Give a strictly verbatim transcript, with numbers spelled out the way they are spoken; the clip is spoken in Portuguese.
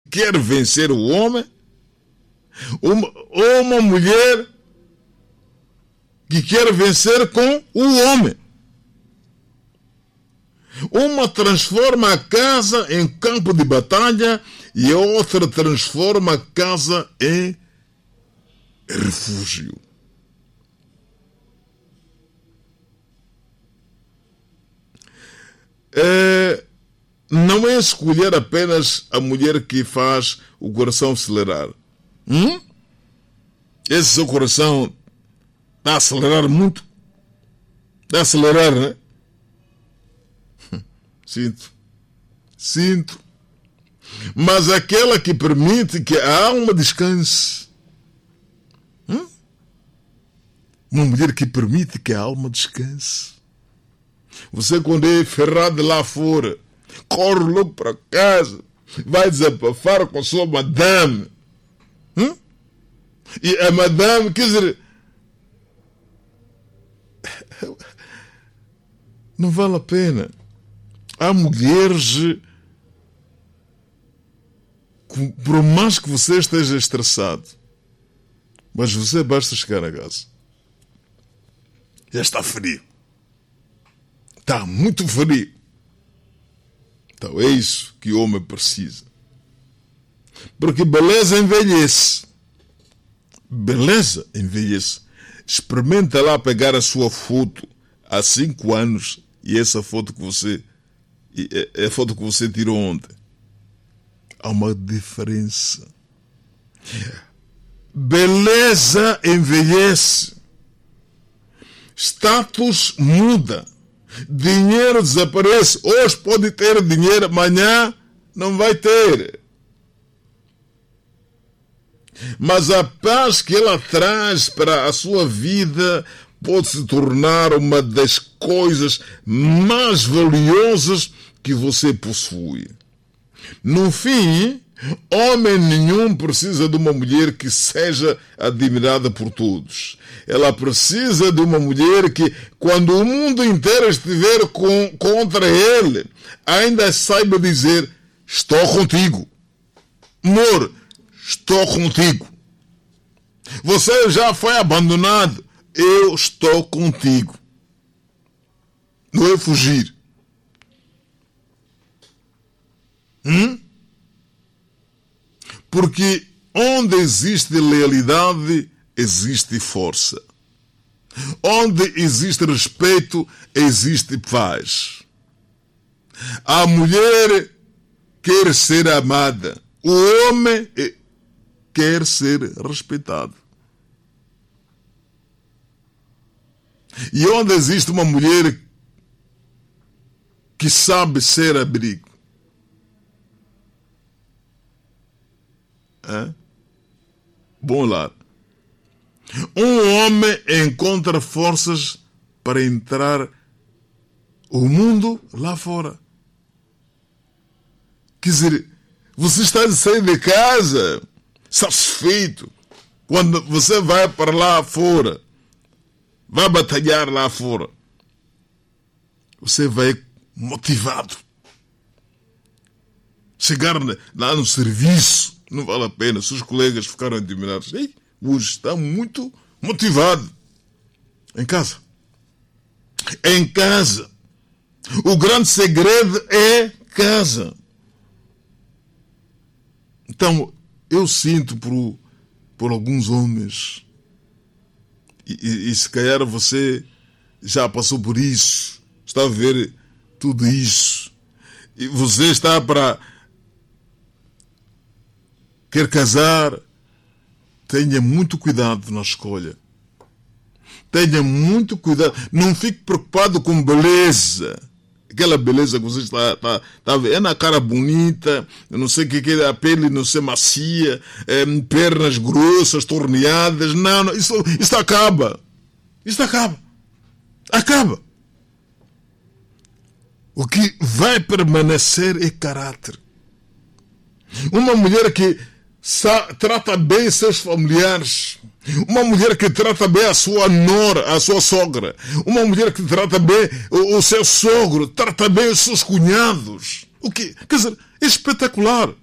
quer vencer o homem, uma, ou uma mulher que quer vencer com o homem. Uma transforma a casa em campo de batalha e a outra transforma a casa em refúgio. É, não é escolher apenas a mulher que faz o coração acelerar. Hum? Esse seu coração está a acelerar muito. Está a acelerar, né? Sinto. Sinto. Mas aquela que permite que a alma descanse. Hum? Uma mulher que permite que a alma descanse. Você, quando é ferrado lá fora, corre logo para casa, vai desabafar com a sua madame. Hum? E a madame, quer dizer, não vale a pena. Há mulheres, por mais que você esteja estressado, mas você basta chegar a casa, já está frio. Está muito frio. Então é isso que o homem precisa. Porque beleza envelhece. Beleza envelhece. Experimenta lá pegar a sua foto há cinco anos e essa foto que você é a foto que você tirou ontem. Há uma diferença. Beleza envelhece. Status muda. Dinheiro desaparece. Hoje pode ter dinheiro, amanhã não vai ter. Mas a paz que ela traz para a sua vida pode se tornar uma das coisas mais valiosas que você possui. No fim, homem nenhum precisa de uma mulher que seja admirada por todos. Ela precisa de uma mulher que, quando o mundo inteiro estiver com, contra ele, ainda saiba dizer: estou contigo. Amor, estou contigo. Você já foi abandonado. Eu estou contigo. Não é fugir. Hum? Porque onde existe lealidade, existe força. Onde existe respeito, existe paz. A mulher quer ser amada. O homem quer ser respeitado. E onde existe uma mulher que sabe ser abrigo, é? Bom lar. Um homem encontra forças para entrar o mundo lá fora. Quer dizer, você está a sair de casa satisfeito. Quando você vai para lá fora, vai batalhar lá fora, você vai motivado. Chegar lá no serviço, não vale a pena. Seus colegas ficaram admirados. Ei, hoje está muito motivado. Em casa. Em casa. O grande segredo é casa. Então, eu sinto por, por alguns homens, e, e, e se calhar você já passou por isso, está a ver tudo isso, e você está para... quer casar, tenha muito cuidado na escolha. Tenha muito cuidado. Não fique preocupado com beleza. Aquela beleza que você está, está, está vendo. É na cara bonita, não sei o que, que é, a pele não sei macia, é, pernas grossas, torneadas. Não, não, isso, isso acaba. Isso acaba. Acaba. O que vai permanecer é caráter. Uma mulher que Sa- trata bem seus familiares, uma mulher que trata bem a sua nora, a sua sogra, uma mulher que trata bem o, o seu sogro, trata bem os seus cunhados. O que? Quer dizer, é espetacular.